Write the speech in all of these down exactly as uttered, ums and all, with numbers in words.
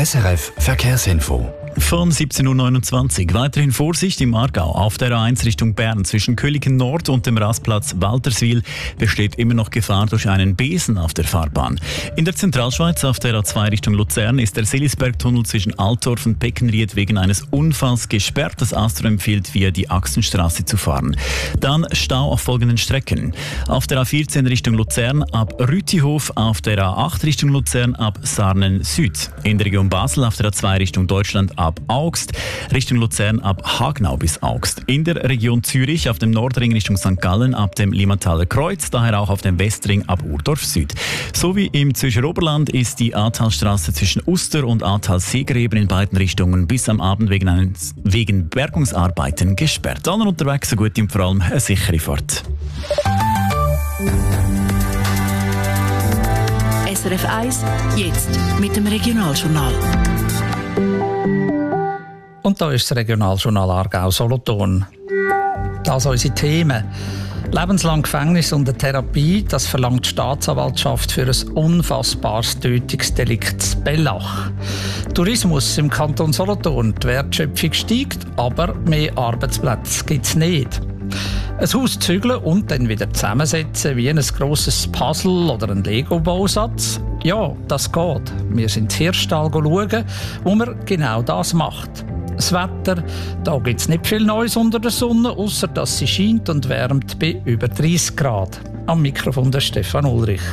S R F Verkehrsinfo. Von siebzehn Uhr neunundzwanzig. Weiterhin Vorsicht im Aargau. Auf der A eins Richtung Bern zwischen Köliken Nord und dem Rastplatz Walterswil besteht immer noch Gefahr durch einen Besen auf der Fahrbahn. In der Zentralschweiz auf der A zwei Richtung Luzern ist der Selisbergtunnel zwischen Altdorf und Beckenried wegen eines Unfalls gesperrt. Das ASTRA empfiehlt, via die Axenstraße zu fahren. Dann Stau auf folgenden Strecken. Auf der A vierzehn Richtung Luzern ab Rütihof, auf der A acht Richtung Luzern ab Sarnen Süd. In der Region Basel auf der A zwei Richtung Deutschland ab Augst, Richtung Luzern ab Hagnau bis Augst. In der Region Zürich auf dem Nordring Richtung Sankt Gallen ab dem Limmataler Kreuz, daher auch auf dem Westring ab Urdorf Süd. Sowie im Zürcher Oberland ist die Ahrtalstraße zwischen Uster und Ahrtal-Seegräben in beiden Richtungen bis am Abend wegen, eines, wegen Bergungsarbeiten gesperrt. Alle unterwegs, so gut und vor allem eine sichere Fahrt. S R F eins, jetzt mit dem Regionaljournal. Und da ist das Regionaljournal Aargau-Solothurn. Das sind unsere Themen. Lebenslang Gefängnis und eine Therapie, das verlangt die Staatsanwaltschaft für ein unfassbares Tötungsdelikt in Bellach. Tourismus im Kanton Solothurn, die Wertschöpfung steigt, aber mehr Arbeitsplätze gibt es nicht. Ein Haus zügeln und dann wieder zusammensetzen wie ein grosses Puzzle oder ein Lego-Bausatz? Ja, das geht. Wir sind in Hirschtal schauen, wo man genau das macht. Das Wetter, da gibt es nicht viel Neues unter der Sonne, außer dass sie scheint und wärmt bei über dreißig Grad. Am Mikrofon der Stefan Ulrich.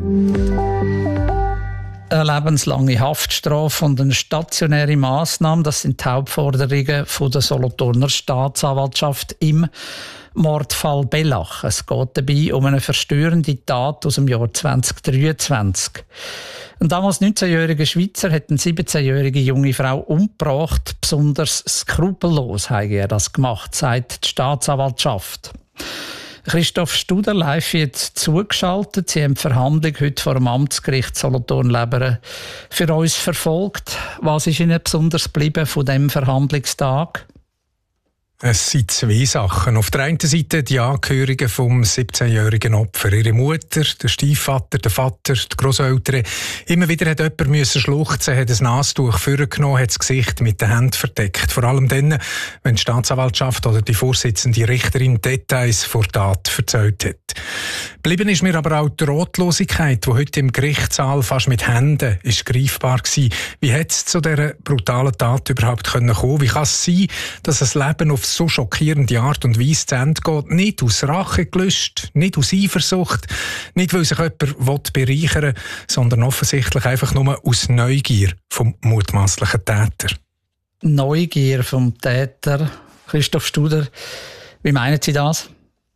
Eine lebenslange Haftstrafe und eine stationäre Massnahme, das sind die Hauptforderungen von der Solothurner Staatsanwaltschaft im Mordfall Bellach. Es geht dabei um eine verstörende Tat aus dem Jahr zwanzig dreiundzwanzig. Ein damals neunzehnjähriger Schweizer hat eine siebzehnjährige junge Frau umgebracht. Besonders skrupellos habe er das gemacht, sagt die Staatsanwaltschaft. Christoph Studer live jetzt zugeschaltet. Sie haben die Verhandlung heute vor dem Amtsgericht Solothurn-Leberen für uns verfolgt. Was ist Ihnen besonders geblieben von diesem Verhandlungstag? Es sind zwei Sachen. Auf der einen Seite die Angehörigen vom siebzehnjährigen Opfer. Ihre Mutter, der Stiefvater, der Vater, die Grosseltern. Immer wieder hat jemand müssen schluchzen, hat ein Nastuch vorgenommen, hat das Gesicht mit den Händen verdeckt. Vor allem dann, wenn die Staatsanwaltschaft oder die vorsitzende Richterin Details vor Tat erzählt hat. Geblieben ist mir aber auch die Ratlosigkeit, die heute im Gerichtssaal fast mit Händen ist greifbar war. Wie hat es zu dieser brutalen Tat überhaupt kommen können? Wie kann es sein, dass das Leben auf so schockierende Art und Weise zu Ende geht? Nicht aus Rachegelüst, nicht aus Eifersucht, nicht weil sich jemand bereichern will, sondern offensichtlich einfach nur aus Neugier vom mutmaßlichen Täter. Neugier vom Täter. Christoph Studer, wie meinen Sie das?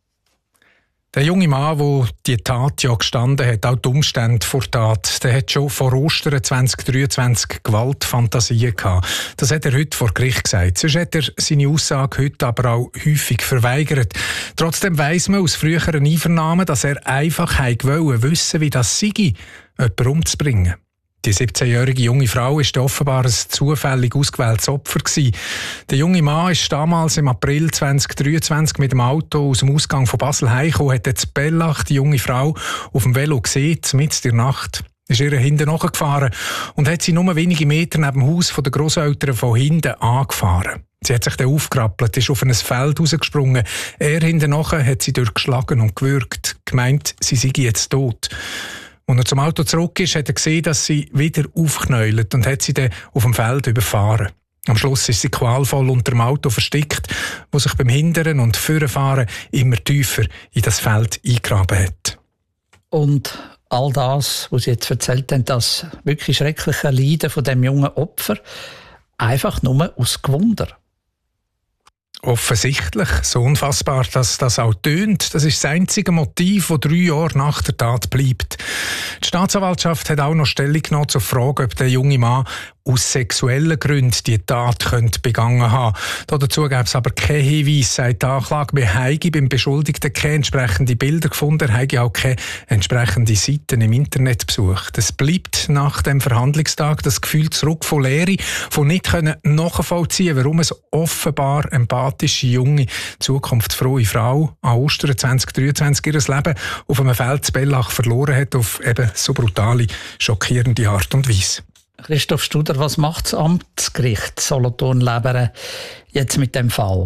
Der junge Mann, der die Tat ja gestanden hat, auch die Umstände vor der Tat, der hat schon vor Ostern zwanzig dreiundzwanzig Gewaltfantasien gehabt. Das hat er heute vor Gericht gesagt. Sonst hat er seine Aussage heute aber auch häufig verweigert. Trotzdem weiss man aus früheren Einvernahmen, dass er einfach wollte wissen, wie das sei, jemanden umzubringen. Die siebzehnjährige junge Frau war offenbar ein zufällig ausgewähltes Opfer gewesen. Der junge Mann ist damals im April zwanzig dreiundzwanzig mit dem Auto aus dem Ausgang von Basel heimgekommen, hat jetzt Bellach die junge Frau auf dem Velo gesehen, mitten in der Nacht. Ist ihr hinten nachgefahren und hat sie nur wenige Meter neben dem Haus der Grosseltern von hinten angefahren. Sie hat sich dann aufgerappelt, ist auf ein Feld rausgesprungen. Er hinten nachher hat sie durchgeschlagen und gewürgt, gemeint, sie sei jetzt tot. Als er zum Auto zurück ist, hat er gesehen, dass sie wieder aufknäult und hat sie dann auf dem Feld überfahren. Am Schluss ist sie qualvoll unter dem Auto versteckt, wo sich beim Hinteren und Vorfahren immer tiefer in das Feld eingegraben hat. Und all das, was Sie jetzt erzählt haben, das wirklich schreckliche Leiden von dem jungen Opfer, einfach nur aus Gewunder. Offensichtlich, so unfassbar, dass das auch tönt. Das ist das einzige Motiv, das drei Jahre nach der Tat bleibt. Die Staatsanwaltschaft hat auch noch Stellung genommen zur Frage, ob der junge Mann aus sexuellen Gründen die Tat könnte begangen haben. Dazu gäbe es aber keinen Hinweis, sagt die Anklage. Wir haben beim Beschuldigten keine entsprechenden Bilder gefunden, er habe auch keine entsprechenden Seiten im Internet besucht. Es bleibt nach dem Verhandlungstag das Gefühl zurück von Leere, von nicht können nachvollziehen, warum es offenbar empathische, junge, zukunftsfrohe Frau an Ostern zwanzig dreiundzwanzig ihr Leben auf einem Feld zu Bellach verloren hat, auf eben so brutale, schockierende Art und Weise. Christoph Studer, was macht das Amtsgericht Solothurn-Leberen jetzt mit dem Fall?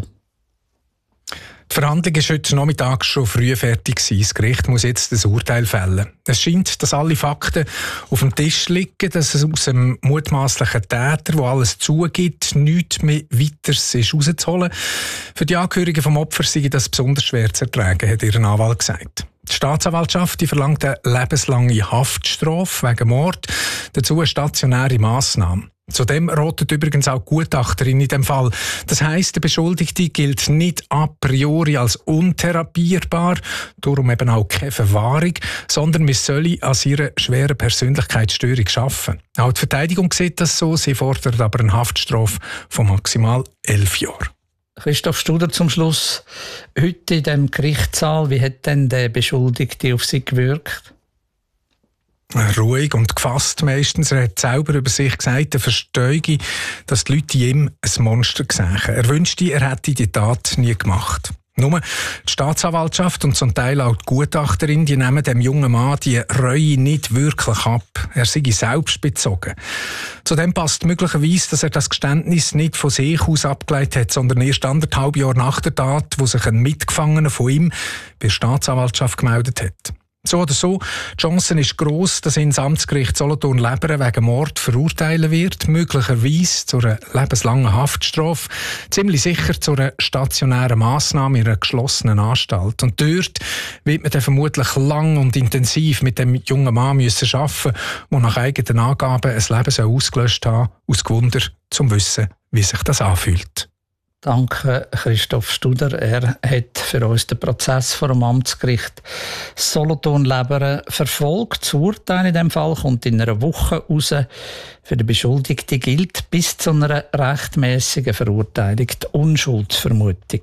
Die Verhandlung war heute Nachmittag schon früh fertig. Das Gericht muss jetzt das Urteil fällen. Es scheint, dass alle Fakten auf dem Tisch liegen, dass es aus dem mutmaßlichen Täter, der alles zugibt, nichts mehr weiteres ist rauszuholen. Für die Angehörigen vom Opfer sei das besonders schwer zu ertragen, hat ihr Anwalt gesagt. Die Staatsanwaltschaft die verlangt eine lebenslange Haftstrafe wegen Mord, dazu eine stationäre Massnahme. Zudem rotet übrigens auch die Gutachterin in dem Fall. Das heisst, der Beschuldigte gilt nicht a priori als untherapierbar, darum eben auch keine Verwahrung, sondern man solle an ihrer schweren Persönlichkeitsstörung arbeiten. Auch die Verteidigung sieht das so, sie fordert aber eine Haftstrafe von maximal elf Jahren. Christoph Studer zum Schluss. Heute in diesem Gerichtssaal, wie hat denn der Beschuldigte auf Sie gewirkt? Ruhig und gefasst meistens. Er hat selber über sich gesagt, er verstehe, dass die Leute in ihm ein Monster sehen. Er wünschte, er hätte die Tat nie gemacht. Nur die Staatsanwaltschaft und zum Teil auch die Gutachterin, die nehmen dem jungen Mann die Reue nicht wirklich ab. Er sei selbstbezogen. Zudem passt möglicherweise, dass er das Geständnis nicht von sich aus abgeleitet hat, sondern erst anderthalb Jahre nach der Tat, wo sich ein Mitgefangener von ihm bei der Staatsanwaltschaft gemeldet hat. So oder so, die Chance ist gross, dass ihn das Amtsgericht Solothurn-Leberen wegen Mord verurteilen wird, möglicherweise zu einer lebenslangen Haftstrafe, ziemlich sicher zu einer stationären Massnahme in einer geschlossenen Anstalt. Und dort wird man dann vermutlich lang und intensiv mit dem jungen Mann müssen arbeiten, der nach eigenen Angaben ein Leben ausgelöscht haben, aus Gewunder, zum Wissen, wie sich das anfühlt. Danke, Christoph Studer. Er hat für uns den Prozess vor dem Amtsgericht Solothurn-Leberen verfolgt. Das Urteil in diesem Fall kommt in einer Woche raus. Für den Beschuldigten gilt bis zu einer rechtmäßigen Verurteilung die Unschuldsvermutung.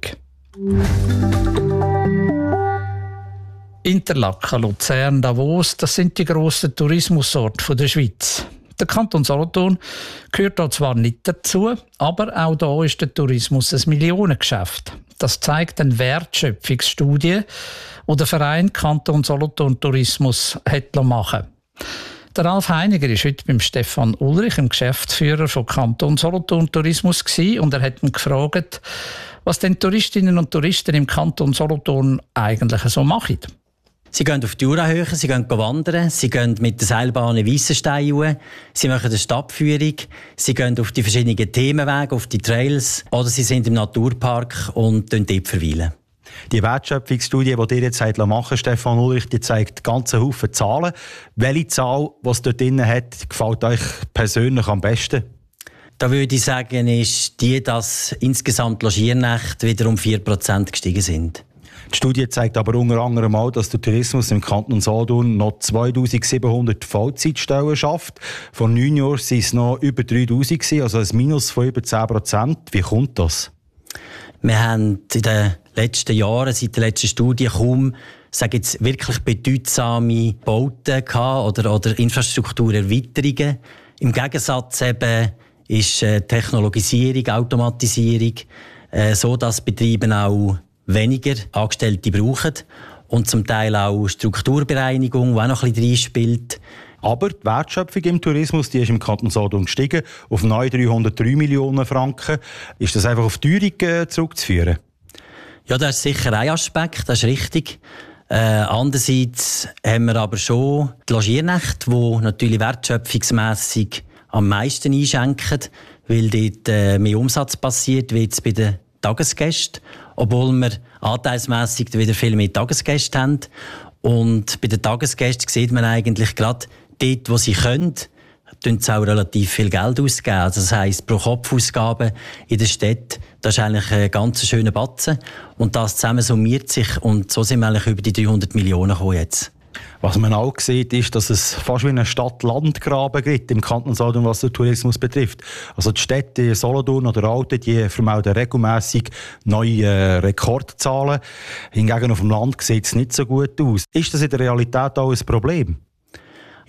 Interlaken, Luzern, Davos, das sind die grossen Tourismusorte der Schweiz. Der Kanton Solothurn gehört da zwar nicht dazu, aber auch da ist der Tourismus ein Millionengeschäft. Das zeigt eine Wertschöpfungsstudie, die der Verein Kanton Solothurn Tourismus hat machen lassen. Der Ralf Heiniger war heute beim Stefan Ulrich, dem Geschäftsführer von Kanton Solothurn Tourismus, und er hat ihn gefragt, was denn Touristinnen und Touristen im Kanton Solothurn eigentlich so machen. Sie gehen auf die Jurahöhe, sie gehen wandern, sie gehen mit der Seilbahn in Weissenstein rauf, sie machen eine Stadtführung, sie gehen auf die verschiedenen Themenwege, auf die Trails, oder sie sind im Naturpark und dort verweilen. Die Wertschöpfungsstudie, die ihr jetzt machen, Stefan Ulrich, die zeigt ganze Haufen Zahlen. Welche Zahl, die es dort drin hat, gefällt euch persönlich am besten? Da würde ich sagen, ist die, dass insgesamt Logiernächte wieder um vier Prozent gestiegen sind. Die Studie zeigt aber unter anderem auch, dass der Tourismus im Kanton Solothurn noch zweitausendsiebenhundert Vollzeitstellen schafft. Vor neun Jahren waren es noch über dreitausend, also ein Minus von über zehn Prozent. Wie kommt das? Wir haben in den letzten Jahren, seit der letzten Studie, kaum sage jetzt, wirklich bedeutsame Bauten gehabt oder, oder Infrastrukturerweiterungen. Im Gegensatz eben ist äh, Technologisierung, Automatisierung, äh, so dass Betriebe auch weniger Angestellte brauchen und zum Teil auch Strukturbereinigung, die auch noch ein bisschen reinspielt. Aber die Wertschöpfung im Tourismus, die ist im Kanton Solothurn gestiegen auf neu dreihundertdrei Millionen Franken. Ist das einfach auf die Teuerung zurückzuführen? Ja, das ist sicher ein Aspekt, das ist richtig. Äh, andererseits haben wir aber schon die Logiernächte, die natürlich wertschöpfungsmässig am meisten einschenken, weil dort äh, mehr Umsatz passiert, wie jetzt bei den Tagesgästen, obwohl wir anteilsmässig wieder viel mehr Tagesgäste haben. Und bei den Tagesgästen sieht man eigentlich gerade dort, wo sie können, tun sie auch relativ viel Geld ausgeben. Also das heisst, pro Kopfausgabe in der Stadt, das ist eigentlich ein ganz schöner Batzen. Und das zusammen summiert sich und so sind wir eigentlich über die dreihundert Millionen gekommen jetzt. Was man auch sieht, ist, dass es fast wie eine Stadt-Land-Graben gibt im Kanton Solothurn, was den Tourismus betrifft. Also die Städte Solothurn oder Alten, die vermelden regelmässig neue äh, Rekordzahlen. Hingegen auf dem Land sieht es nicht so gut aus. Ist das in der Realität auch ein Problem?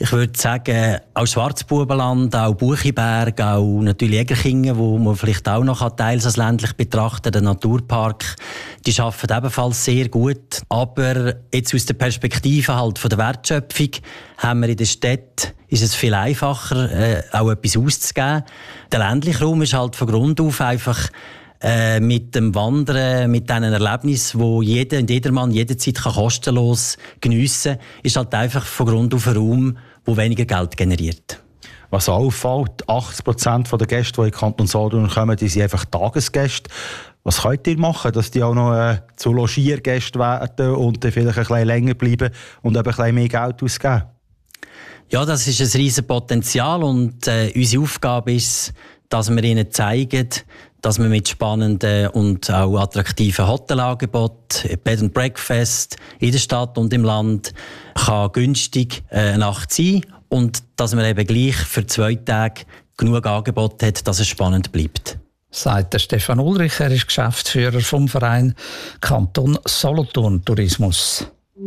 Ich würde sagen, auch Schwarzbubenland, auch Buchiberg, auch natürlich Egerkingen, wo man vielleicht auch noch teils als ländlich betrachten kann, der Naturpark, die arbeiten ebenfalls sehr gut. Aber jetzt aus der Perspektive halt von der Wertschöpfung haben wir in der Stadt ist es viel einfacher, äh, auch etwas auszugeben. Der ländliche Raum ist halt von Grund auf einfach äh, mit dem Wandern, mit diesen Erlebnissen, wo jeder und jedermann jederzeit kann kostenlos geniessen kann, ist halt einfach von Grund auf ein Raum, der weniger Geld generiert. Was auffällt, achtzig Prozent der Gäste, die in Kanton Solothurn kommen, die sind einfach Tagesgäste. Was könnt ihr machen, dass die auch noch äh, zu Logiergästen werden und dann vielleicht ein bisschen länger bleiben und eben ein bisschen mehr Geld ausgeben? Ja, das ist ein riesiges Potenzial und äh, unsere Aufgabe ist, dass wir ihnen zeigen, dass man mit spannenden und auch attraktiven Hotelangeboten, Bed and Breakfast in der Stadt und im Land kann günstig äh, eine Nacht sein und dass man eben gleich für zwei Tage genug Angebot hat, dass es spannend bleibt. Sagt der Stefan Ulrich, er ist Geschäftsführer vom Verein Kanton Solothurn Tourismus.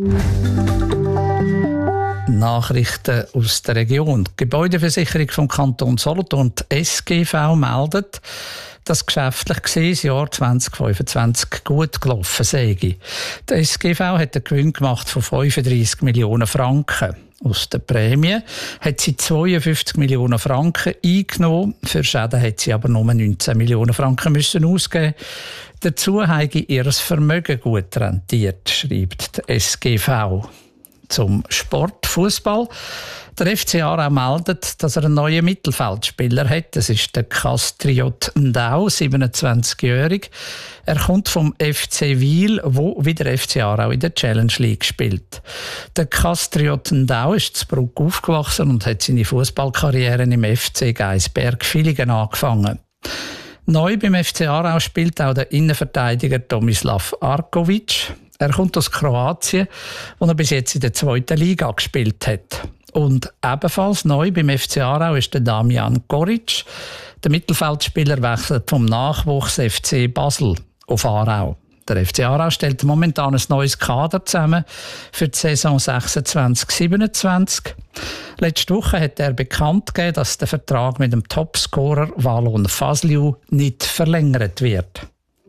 Nachrichten aus der Region. Die Gebäudeversicherung vom Kanton Solothurn, die S G V, meldet, dass geschäftlich gesehen das Jahr zwanzig fünfundzwanzig gut gelaufen sei. Die S G V hat einen Gewinn gemacht von fünfunddreissig Millionen Franken. Aus der Prämie hat sie zweiundfünfzig Millionen Franken eingenommen. Für Schäden hat sie aber nur neunzehn Millionen Franken müssen ausgeben. Dazu habe ihr Vermögen gut rentiert, schreibt die S G V. Zum Sport, Fußball. Der F C Aarau meldet, dass er einen neuen Mittelfeldspieler hat. Das ist der Kastriot Ndau, siebenundzwanzigjährig. Er kommt vom F C Wil, wo wie der F C Aarau in der Challenge League spielt. Der Kastriot Ndau ist in Bruck aufgewachsen und hat seine Fußballkarriere im F C Geisberg-Villingen angefangen. Neu beim F C Aarau spielt auch der Innenverteidiger Tomislav Arkovic. Er kommt aus Kroatien, wo er bis jetzt in der zweiten Liga gespielt hat. Und ebenfalls neu beim F C Aarau ist der Damian Koric. Der Mittelfeldspieler wechselt vom Nachwuchs F C Basel auf Aarau. Der F C Aarau stellt momentan ein neues Kader zusammen für die Saison sechsundzwanzig siebenundzwanzig. Letzte Woche hat er bekannt gegeben, dass der Vertrag mit dem Topscorer Valon Fasliu nicht verlängert wird.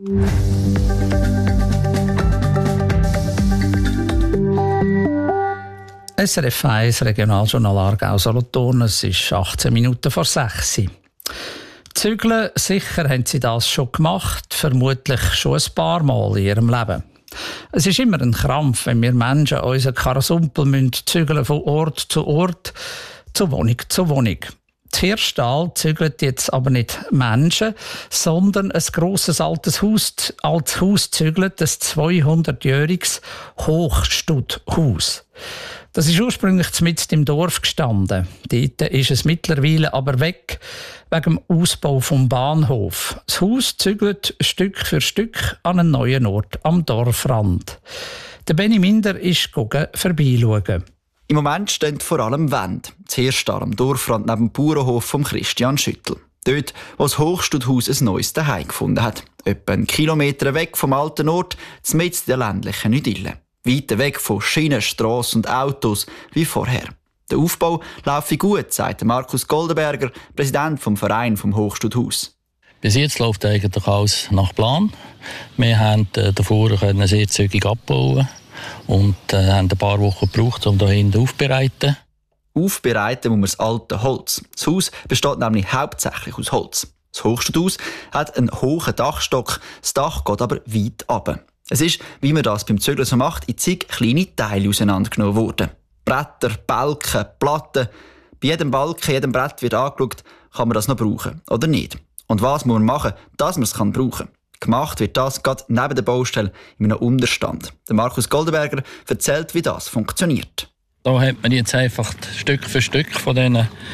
S R F eins Regionaljournal Aargau Solothurn, es ist achtzehn Minuten vor sechs. Zügeln, sicher haben sie das schon gemacht, vermutlich schon ein paar Mal in ihrem Leben. Es ist immer ein Krampf, wenn wir Menschen unseren Karasumpel zügeln von Ort zu Ort, zu Wohnung zu Wohnung. Das Hirsttal zügelt jetzt aber nicht Menschen, sondern ein grosses altes Haus, altes Haus zügelt, ein zweihundertjähriges Hochstadthaus. Das ist ursprünglich mitten im Dorf gestanden. Dort ist es mittlerweile aber weg, wegen dem Ausbau vom Bahnhof. Das Haus zügelt Stück für Stück an einen neuen Ort am Dorfrand. Der Benny Minder ist vorbeischauen. Im Moment stehen vor allem Wände. Zuerst am Dorfrand neben dem Bauernhof von Christian Schüttel. Dort, wo das Hochstadthaus ein neues Zuhause gefunden hat. Etwa einen Kilometer weg vom alten Ort, mitten in der ländlichen Idylle. Weiter weg von Schienen, Strassen und Autos wie vorher. Der Aufbau laufe gut, sagt Markus Goldenberger, Präsident vom Verein vom Hochstadthaus. Bis jetzt läuft eigentlich alles nach Plan. Wir haben äh, davor können sehr zügig abbauen und äh, haben ein paar Wochen gebraucht, um hier hinten aufzubereiten. Aufbereiten muss man das alte Holz. Das Haus besteht nämlich hauptsächlich aus Holz. Das Hochstadthaus hat einen hohen Dachstock, das Dach geht aber weit runter. Es ist, wie man das beim Zügeln so macht, in zig kleine Teile auseinandergenommen worden. Bretter, Balken, Platten. Bei jedem Balken, jedem Brett wird angeschaut, kann man das noch brauchen oder nicht. Und was muss man machen, dass man es kann brauchen? Gemacht wird das gerade neben der Baustelle in einem Unterstand. Der Markus Goldenberger erzählt, wie das funktioniert. Da hat man jetzt einfach Stück für Stück von diesen